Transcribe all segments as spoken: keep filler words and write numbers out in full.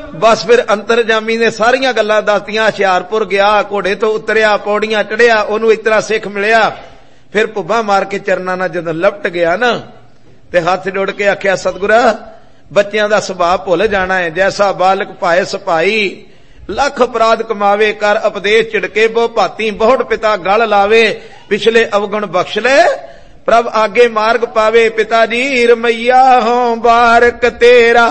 बस फिर अंतरजामी ने सारियां गल्लां दसतियां। हुशियारपुर गया, घोड़े तो उतरिया, पौड़ियां चढ़िया, ओनू इस तरह सिख मिलिया। फिर भुब्बा मार के चरना नाल जदों लपट गया ना ते हथ जोड़ के आख्या, सतगुरा बच्चों का सुभाव भुल जाना है। जैसा बालक पाए सपाई, लख अपराध कमावे, कर उपदेश चिड़के, बो भाती बहुत पिता गल लावे। पिछले अवगुण बख्श ले, प्रभ आगे मार्ग पावे। पिता जी रमैया हो बारक तेरा,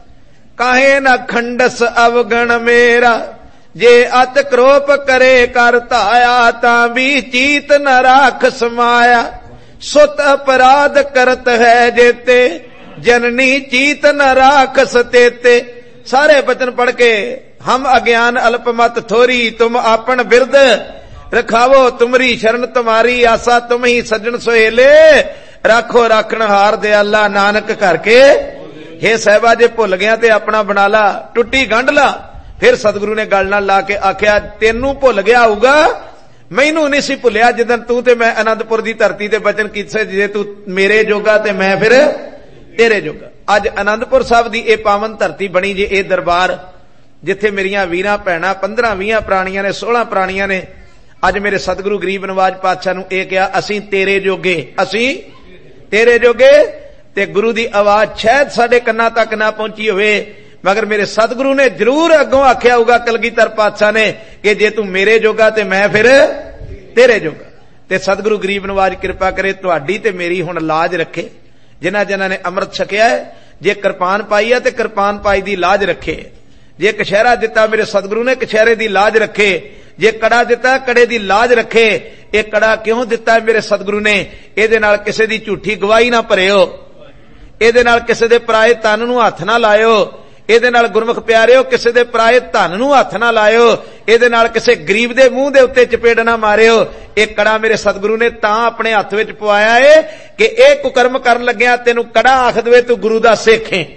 काहे न खंडस अवगण मेरा। जे अत क्रोप करे कर धाया, तां भी चीत न राख समाया। सुत अपराध करत है जेते, जननी चीत न राख सतेते। सारे वचन पढ़ के, हम अज्ञान अल्पमत थोरी, तुम आपन बिरद रखावो। तुमरी शरण तुम्हारी, आसा तुम ही सज्जन सोहेले। राखो राखण हार दयाला, नानक करके। हे साहिबा जे भुल गया ते अपना बना ला, टुट्टी गंढ ला। फिर सतगुरु ने गल नाल ला के आख्या, तेनू भुल गया होगा, मैनू नहीं सी भुलिया जिदन तू ते मैं आनंदपुर की धरती ते वचन कीते, जे तू मेरे जोगा ते मैं फिर तेरे जोगा। अज आनंदपुर साहब दी ए पावन धरती बनी जे ए दरबार, जिथे मेरियां वीरां भैणां पंद्रह बीस प्राणियां ने, सोलह प्राणियां ने। अज मेरे सतगुरु गरीब नवाज पातशाह नूं ए कहा, असीं तेरे जोगे, असीं तेरे जोगे। ते गुरु दी आवाज शायद साडे कन्नां तक ना पहुंची होवे, मगर मेरे सतगुरु ने जरूर अगों आख्या होगा कलगीधर पातशाह ने कि जे तू मेरे जोगा ते मैं फिर तेरे जोगा। ते सतगुरु गरीब नवाज कृपा करे तुहाडी ते मेरी हुण लाज रखे। जिन्हां जिन्हां ने अमृत छकिया है, जे किरपान पाई है ते किरपान पाई दी लाज रखे। जे कशहरा दिता मेरे सतगुरु ने कशहरे दी लाज रखे। जे कड़ा दिता कड़े दी लाज रखे। ये कड़ा क्यों दिता है मेरे सतगुरु ने? इहदे नाल किसे दी झूठी गवाही ना भरियो, इहदे नाल किसे दे पराए तन नूं हथ ना लायो, इहदे नाल गुरमुख प्यारिओ किसे दे पराए धन नूं हथ ना लायो, इहदे नाल किसे गरीब दे मूंह दे उत्ते चपेड़ ना मारियो। ये कड़ा मेरे सतगुरु ने तां अपने हथ विच पवाया है कि इह कुकर्म करन लग्या तैनूं कड़ा आख दवे तू गुरु दा सिख है।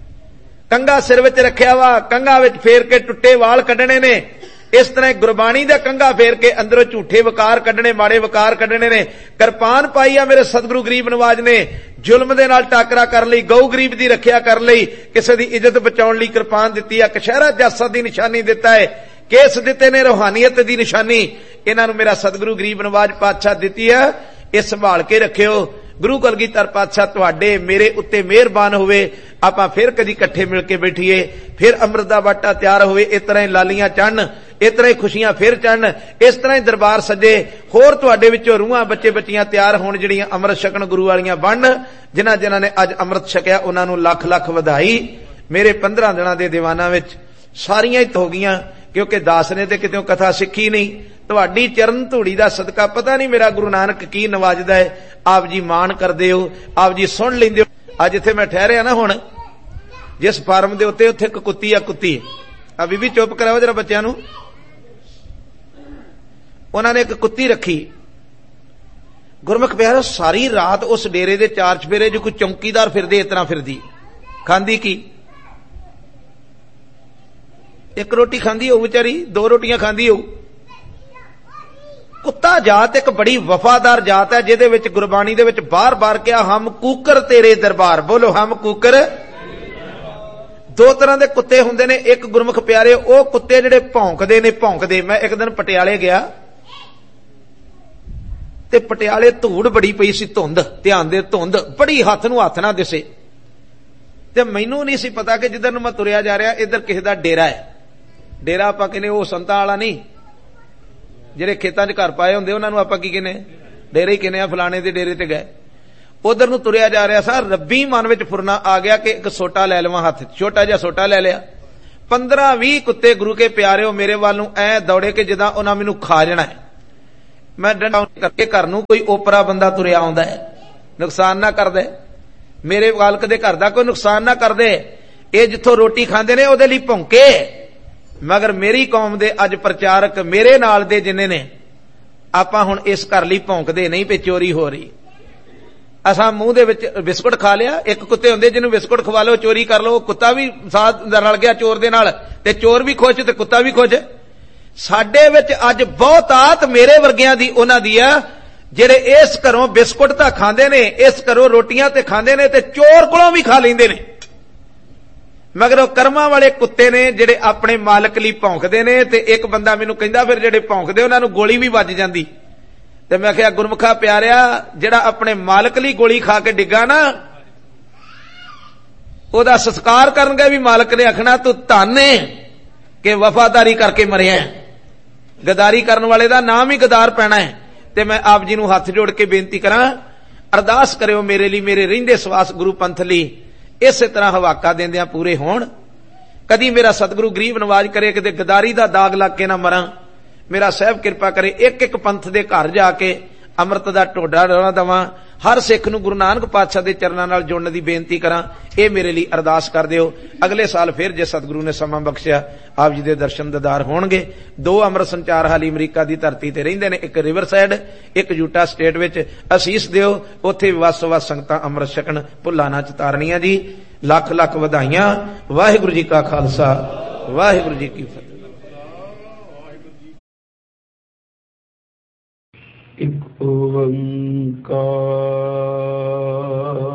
कंगा सिर विच रखिया वा, कंगा विच फेर के टुੱਟੇ वाल कढणे ने। इस तरह गुरबाणी दा कंगा फेर के अंदरों झूठे वकार कढणे, माड़े वकार कढणे ने। किरपान पाई आ मेरे सतगुरु गरीब नवाज ने, जुल्म दे नाल टाकरा कर लई, गऊ गरीब दी रखिया कर लई, किसे दी इज्जत बचाउण लई किरपान दित्ती आ, कशहरा जासद दी निशानी दिता है, केस दिते ने रूहानियत दी निशानी। इन्हां नूं मेरा सतगुरु गरीब नवाज पातशाह दित्ती है, इह संभाल के रखियो। गुरु कलगीधर पातशाह तुहाडे मेरे उत्ते मेहरबान होवे, आपां फिर कदी इकट्ठे मिल के बैठीए, फिर अमृत दा वाटा तैयार होवे, इस तरह लालियां चढ़न, इस तरह खुशियां फिर चढ़न, इस तरह दरबार सजे, होर तुहाडे विचों रूहां बच्चे बच्चियां तैयार होण जिहड़ियां अमृत छकण गुरु वालियां बनन। जिन्हां जिन्हां ने अज अमृत छकिया उन्हां नूं लख लख वधाई। मेरे पंद्रह दिनां दे दीवानां विच सारियां हित हो गईयां, क्योंकि दास ने ते कितों कथा सिੱਖੀ नहीं। तुहाडी चरण धूड़ी दा सदका पता नहीं मेरा गुरु नानक की नवाजदा है। आप जी मान करदे हो, आप जी सुन लैंदे हो। अज इत्थे मैं ठहरिया ना, हुण जिस फार्म दे उत्ते उत्थे एक कुत्ती आ, कुत्ती आ बीबी चुप कराओ जरा बच्चों नूं। उन्हां ने एक कुत्ती रखी। गुरमुख प्यारो सारी रात उस डेरे दे चार चफेरे जो कोई चौकीदार फिरदे इस तरह फिरदी, खांदी की एक रोटी खांदी हो बेचारी, दो रोटियां खांदी हो। कुत्ता जात एक बड़ी वफादार जात है, जिहदे विच गुरबाणी दे विच बार बार कहा, हम कूकर तेरे दरबार। बोलो हम कूकर। दो तरह के कुत्ते हुंदे ने, एक गुरमुख प्यारे ओ कुत्ते जिहड़े भौंकदे ने, भौंकदे। मैं एक दिन पटियाले गया ते पटियाले धूड़ बड़ी पई सी, धुंध, ध्यान दे धुंध बड़ी, हथ नूं हथ ना दिसे। ते मैनूं नहीं सी पता कि जिधर नूं मैं तुरिया जा रहा इधर किसी दा डेरा है। डेरा आपां कहने वो संतां वाला नहीं, जिहड़े खेतां च घर पाए हुंदे उन्हां नूं आपां की कहने, डेरे ही कहने आ, फलाणे दे डेरे ते गए। उधर नूं तुरिया जा रहा सा, रब्बी मन विच फुरना आ गया कि एक सोटा लै लवां हथ, छोटा जिहा सोटा लै लिया। पंद्रह भी कुत्ते गुरु के प्यारे हो मेरे वाल नूं ऐ दौड़े कि जिद्दां उन्हां मैनूं खा जाना है। मैं डंडा करके घर नूं कोई ओपरा बंदा तुरिया आउंदा है, नुकसान ना कर दे, मेरे वालक दे घर दा कोई नुकसान ना कर दे। ये जिथों रोटी खांदे ने उहदे लई भौंके, मगर मेरी कौम दे अज प्रचारक मेरे नाल दे जिन्ने ने, आपां हुण इस घर लई भौंकदे नहीं पे चोरी हो रही। असां मूंह दे विच बिस्कुट खा लिया, एक कुत्ते हुंदे जिन्हों बिस्कुट खवा लो चोरी कर लो, कुत्ता भी साथ रल गया चोर दे नाल, ते चोर भी खुश ते कुत्ता भी खुश। साडे विच अज बहुत आत मेरे वर्गियां दी उन्हां दी आ, जिहड़े इस घरों बिस्कुट तां खांदे ने, इस घरों रोटियां ते खांदे ने, ते चोर कोलों भी खा लैंदे ने। मगर वो कर्मां वाले कुत्ते ने जिहड़े अपने मालक लई भौंकदे ने। ते एक बंदा मैनूं कहंदा फिर जिहड़े भौंकदे उन्हां नूं गोली भी वज जांदी। ते मैं आखिया गुरमुखा प्यारिया जिहड़ा अपने मालक लई गोली खा के डिग्गा ना ओहदा संस्कार करनगे भी मालक ने आखना तू धन है कि वफादारी करके मरिया। गदारी करने वाले दा नाम ही गदार पैना है। ते मैं आप जी नूं हथ जोड़ के बेनती करां अरदास करियो मेरे लिए, मेरे रहिंदे सवास गुरु पंथ लई इस तरह हवाका देंदियां पूरे होण। कदी मेरा सतगुरु गरीब नवाज करे कि गदारी दा दाग लग के ना मरां। मेरा साहब कृपा करे एक एक पंथ दे घर जाके अमृत दा ढोडा रवा दवां। हर सिख नूं गुरु नानक पातशाह दे चरनां नाल जुड़न दी बेनती करां। ये मेरे लिए अरदास कर दिओ। अगले साल फिर जे सतगुरु ने समा बख्शिया आप जी दे दर्शन दीदार होणगे। दो अमृत संचार हाली अमरीका दी धरती ते रहिंदे ने, एक रिवर साइड एक यूटा स्टेट विच। असीस दिओ उत्थे वस वस संगतां अमृत छकण भुल्ला ना चतारनियां जी। लख लख वधाइयां। वाहिगुरू जी का खालसा वाहिगुरू जी की फतेह। एक ओंकार